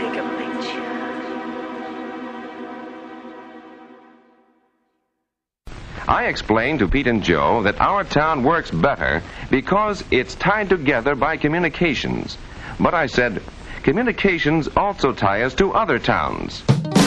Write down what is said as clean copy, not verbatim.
bigger picture. I explained to Pete and Joe that our town works better because it's tied together by communications. But I said, communications also tie us to other towns.